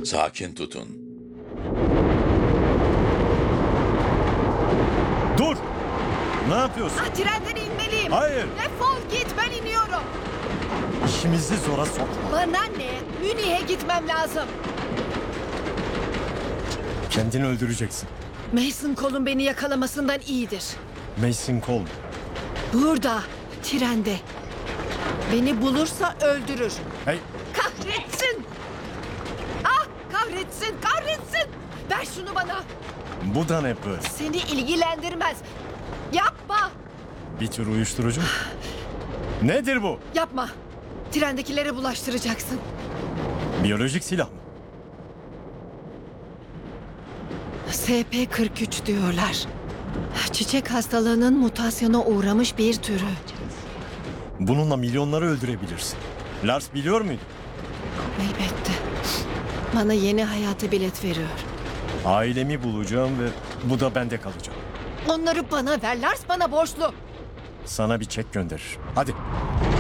Sakin tutun. Dur! Ne yapıyorsun? Trenden inmeliyim. Hayır! Defol git, ben iniyorum. İşimizi zora sokma. Bana ne? Münih'e gitmem lazım. Kendini öldüreceksin. Mason Cole'un beni yakalamasından iyidir. Mason Cole. Burada, trende. Beni bulursa öldürür. Hey! Kahretsin! Ah, kahretsin, kahretsin! Ver şunu bana. Bu da ne böyle? Seni ilgilendirmez. Yapma, Bir tür uyuşturucu mu? Nedir bu? yapma. Trendekilere bulaştıracaksın. Biyolojik silah mı? SP-43 diyorlar. Çiçek hastalığının mutasyona uğramış bir türü. Bununla milyonları öldürebilirsin. Lars biliyor muydu? Elbette. Bana yeni hayata bilet veriyor. Ailemi bulacağım ve bu da bende kalacak. Onları bana ver. Lars bana borçlu. Sana bir çek gönderir. Hadi.